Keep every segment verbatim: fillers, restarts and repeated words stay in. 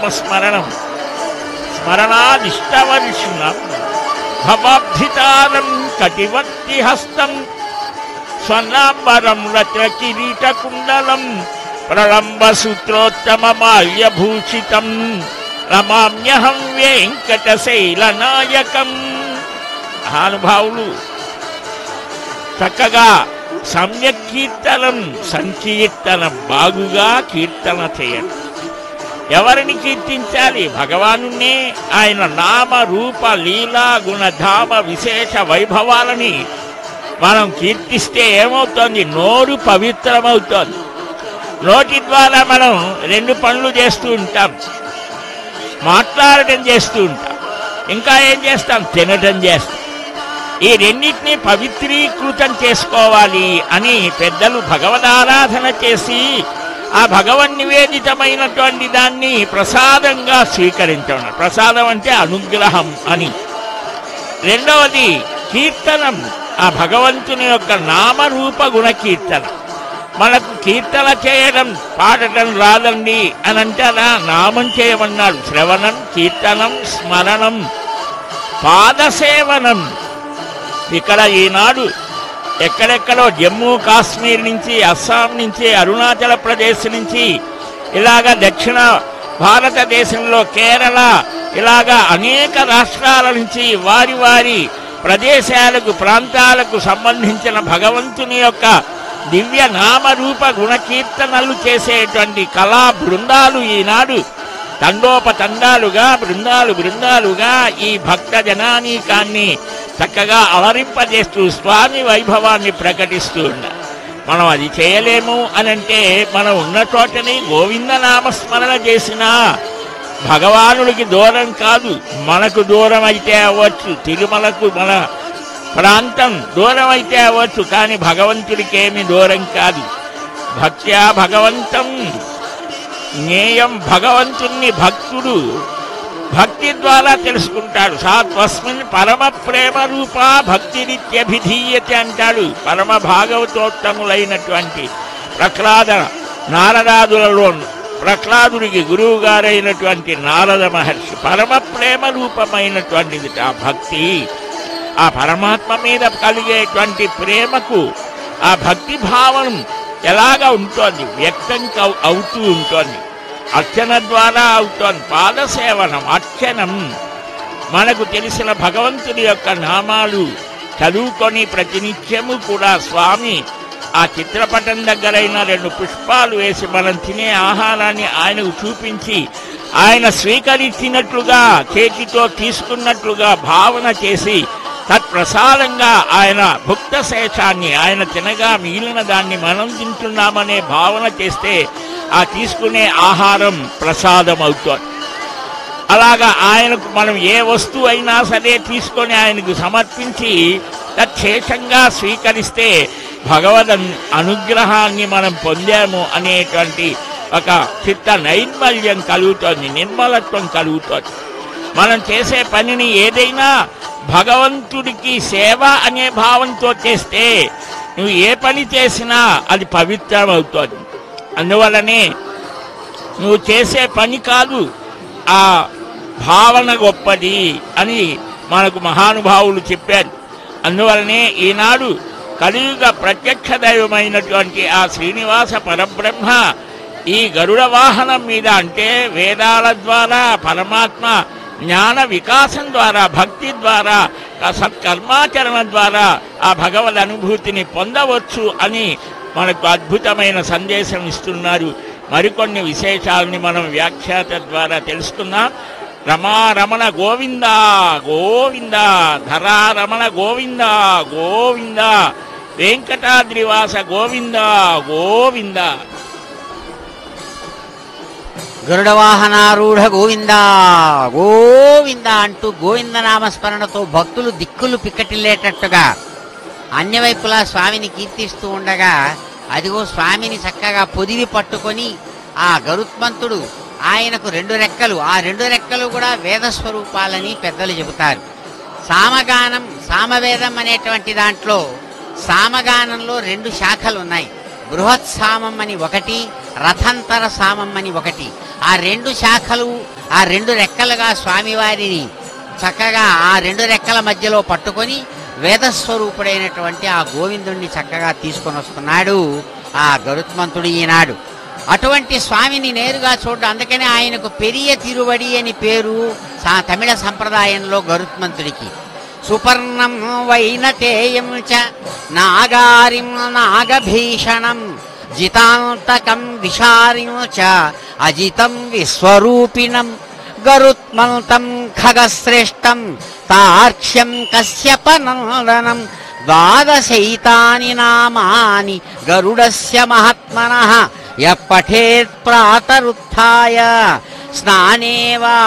నామస్మరణం స్మరణాదిష్టవర్షుణం భవాబ్ధితారం కటివర్తి హస్తం స్వర్ణాంబరం రత్న కిరీటకుండలం ప్రళంబ సూత్రోత్తమమాల్యభూషితం రమామ్యహం వెంకటశైలనాయకం. మహానుభావులు చక్కగా సమ్యక్ కీర్తనం సంకీర్తనం బాగుగా కీర్తన చేయండి. ఎవరిని కీర్తించాలి? భగవానున్నే. ఆయన నామ రూప లీలా గుణధామ విశేష వైభవాలని మనం కీర్తిస్తే ఏమవుతోంది? నోరు పవిత్రమవుతోంది. నోటి ద్వారా మనం రెండు పనులు చేస్తూ ఉంటాం. మాట్లాడటం చేస్తూ ఉంటాం, ఇంకా ఏం చేస్తాం? తినటం చేస్తాం. ఈ రెండింటినీ పవిత్రీకృతం చేసుకోవాలి అని పెద్దలు భగవదారాధన చేసి ఆ భగవన్ నివేదితమైనటువంటి దాన్ని ప్రసాదంగా స్వీకరించడం. ప్రసాదం అంటే అనుగ్రహం అని. రెండవది కీర్తనం, ఆ భగవంతుని యొక్క నామరూప గుణ కీర్తన. మనకు కీర్తన చేయడం పాడటం రాదండి అని అంటారా? నామం చేయమన్నాడు. శ్రవణం, కీర్తనం, స్మరణం, పాదసేవనం. ఇక్కడ ఈనాడు ఎక్కడెక్కడో జమ్మూ కాశ్మీర్ నుంచి, అస్సాం నుంచి, అరుణాచల ప్రదేశ్ నుంచి, ఇలాగా దక్షిణ భారతదేశంలో కేరళ, ఇలాగా అనేక రాష్ట్రాల నుంచి వారి వారి ప్రదేశాలకు ప్రాంతాలకు సంబంధించిన భగవంతుని యొక్క దివ్య నామరూప గుణకీర్తనలు చేసేటువంటి కళా బృందాలు ఈనాడు తండోపతండాలుగా బృందాలు బృందాలుగా ఈ భక్త జనానీకాన్ని చక్కగా అలరింపజేస్తూ స్వామి వైభవాన్ని ప్రకటిస్తూ ఉన్నారు. మనం అది చేయలేము అనంటే మనం ఉన్న చోటని గోవింద నామస్మరణ చేసినా భగవానుడికి దూరం కాదు, మనకు దూరం అయితే అవ్వచ్చు. తిరుమలకు మన ప్రాంతం దూరం అయితే అవ్వచ్చు, కానీ భగవంతుడికి ఏమి దూరం కాదు. భక్త్యా భగవంతం జ్ఞేయం. భగవంతుణ్ణి భక్తుడు భక్తి ద్వారా తెలుసుకుంటాడు. సాత్వస్మిన్ పరమ ప్రేమ రూపా భక్తిరిత్యభిధీయతే అంటాడు పరమ భాగవతోత్తములైనటువంటి ప్రహ్లాద నారదాదులలో ప్రహ్లాదుడికి గురువు గారైనటువంటి నారద మహర్షి. పరమ ప్రేమ రూపమైనటువంటిది ఆ భక్తి. ఆ పరమాత్మ మీద కలిగేటువంటి ప్రేమకు ఆ భక్తి భావం ఎలాగా ఉంటోంది? వ్యక్తం అవుతూ ఉంటుంది. అర్చన ద్వారా అవుతోంది. పాదసేవనం, అర్చనం. మనకు తెలిసిన భగవంతుని యొక్క నామాలు చదువుకొని ప్రతినిత్యము కూడా స్వామి ఆ చిత్రపటం దగ్గరైన రెండు పుష్పాలు వేసి మనం తినే ఆహారాన్ని ఆయనకు చూపించి ఆయన స్వీకరించినట్లుగా చేతితో తీసుకున్నట్లుగా భావన చేసి తత్ప్రసాదంగా ఆయన భుక్త శేషాన్ని ఆయన తినగా మిగిలిన దాన్ని మనం తింటున్నామనే భావన చేస్తే ఆ తీసుకునే ఆహారం ప్రసాదం అవుతుంది. అలాగా ఆయనకు మనం ఏ వస్తువు అయినా సరే తీసుకొని ఆయనకు సమర్పించి తచ్చేషంగా స్వీకరిస్తే భగవద్ అనుగ్రహాన్ని మనం పొందాము అనేటువంటి ఒక చిత్త నైర్మల్యం కలుగుతోంది, నిర్మలత్వం కలుగుతోంది. మనం చేసే పనిని ఏదైనా భగవంతుడికి సేవ అనే భావంతో చేస్తే నువ్వు ఏ పని చేసినా అది పవిత్రం అవుతుంది. అందువల్లనే నువ్వు చేసే పని కాదు, ఆ భావన గొప్పది అని మనకు మహానుభావులు చెప్పారు. అందువల్లనే ఈనాడు కలియుగ ప్రత్యక్ష దైవమైనటువంటి ఆ శ్రీనివాస పరబ్రహ్మ ఈ గరుడ వాహనం మీద, అంటే వేదాల ద్వారా పరమాత్మ జ్ఞాన వికాసం ద్వారా భక్తి ద్వారా సత్కర్మాచరణ ద్వారా ఆ భగవద్ అనుభూతిని పొందవచ్చు అని మనకు అద్భుతమైన సందేశం ఇస్తున్నారు. మరికొన్ని విశేషాలని మనం వ్యాఖ్యాత ద్వారా తెలుసుకున్నాం. రమారమణ గోవింద గోవింద, ధరారమణ గోవింద గోవింద, వెంకటాద్రివాస గోవింద గోవింద. గరుడ వాహనారూఢ గోవింద గోవింద అంటూ గోవింద నామస్మరణతో భక్తులు దిక్కులు పిక్కటిల్లేటట్టుగా అన్ని వైపులా స్వామిని కీర్తిస్తూ ఉండగా, అదిగో స్వామిని చక్కగా పొదివి పట్టుకొని ఆ గరుత్మంతుడు, ఆయనకు రెండు రెక్కలు, ఆ రెండు రెక్కలు కూడా వేదస్వరూపాలని పెద్దలు చెబుతారు. సామగానం, సామవేదం అనేటువంటి దాంట్లో సామగానంలో రెండు శాఖలు ఉన్నాయి. బృహత్ సామం అని ఒకటి, రథంతర సామం అని ఒకటి. ఆ రెండు శాఖలు, ఆ రెండు రెక్కలుగా స్వామివారిని చక్కగా ఆ రెండు రెక్కల మధ్యలో పట్టుకొని వేదస్వరూపుడైనటువంటి ఆ గోవిందుణ్ణి చక్కగా తీసుకొని వస్తున్నాడు ఆ గరుత్మంతుడు ఈనాడు. అటువంటి స్వామిని నేరుగా చూడడం, అందుకనే ఆయనకు పెరియ తిరువడి అని పేరు తమిళ సంప్రదాయంలో గరుత్మంతుడికి. సుపర్ణం వైనతేయం చ నాగారిం నాగభీషణం జితాంతకం విషారిం చ అజితం విశ్వరూపిణం గరుత్మంతం ఖగశ్రేష్టం తార్క్ష్యం కశ్యపనందనం ద్వాదశైతాని నామాని గరుడస్య మహాత్మనః యః పఠేత్ ప్రాతరుత్థాయ స్నానే వా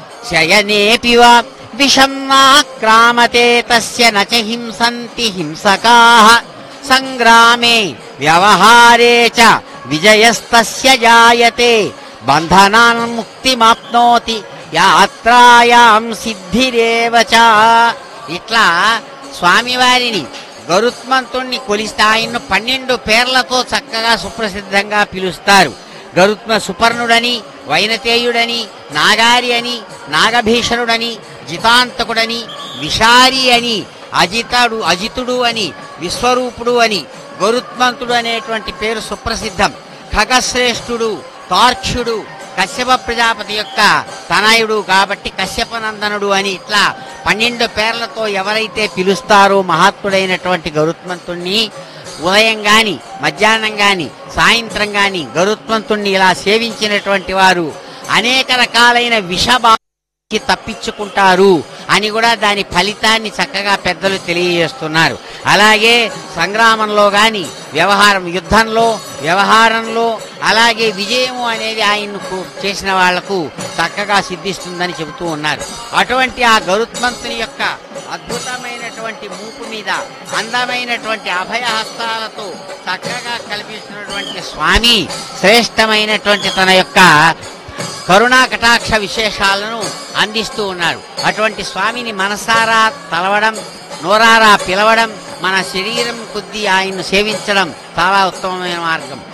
శయనేపి వా విషం నాక్రామతే తస్య నచ హింసంతి హింసకాః సంగ్రామే వ్యవహారే చ విజయస్తస్య జాయతే బంధనాన్ ముక్తిమాప్నోతి యాత్రాయాం సిద్ధిరేవ చ. ఇట్లా స్వామివారిని గరుత్మంతుణ్ణి కొలిస్తే ఆయన్ను పన్నెండు పేర్లతో చక్కగా సుప్రసిద్ధంగా పిలుస్తారు. గరుత్మ సుపర్ణుడని, వైనతేయుడని, నాగారి అని, నాగభీషణుడని, జితాంతకుడని, విషారి అని, అజితడు అజితుడు అని, విశ్వరూపుడు అని, గరుత్మంతుడు అనేటువంటి పేరు సుప్రసిద్ధం. ఖగశ్రేష్ఠుడు, తార్క్ష్యుడు, కశ్యప ప్రజాపతి యొక్క తనయుడు కాబట్టి కశ్యపనందనుడు అని ఇట్లా పన్నెండు పేర్లతో ఎవరైతే పిలుస్తారో మహాత్ముడైనటువంటి గరుత్మంతుణ్ణి, ఉదయం గాని మధ్యాహ్నం గాని సాయంత్రం గాని గరుత్మంతుణ్ణి ఇలా సేవించినటువంటి వారు అనేక రకాలైన విషబా తప్పించుకుంటారు అని కూడా దాని ఫలితాన్ని చక్కగా పెద్దలు తెలియజేస్తున్నారు. అలాగే సంగ్రామంలో గాని వ్యవహారం, యుద్ధంలో వ్యవహారంలో అలాగే విజయము అనేది ఆయన్ను చేసిన వాళ్లకు చక్కగా సిద్ధిస్తుందని చెబుతూ ఉన్నారు. అటువంటి ఆ గరుత్మంతుని యొక్క అద్భుతమైనటువంటి మూపు మీద అందమైనటువంటి అభయహస్తాలతో చక్కగా కల్పిస్తున్నటువంటి స్వామి శ్రేష్టమైనటువంటి తన యొక్క కరుణా కటాక్ష విశేషాలను అందిస్తూ ఉన్నారు. అటువంటి స్వామిని మనసారా తలవడం, నోరారా పిలవడం, మన శరీరం కొద్దీ ఆయన్ను సేవించడం చాలా ఉత్తమమైన మార్గం.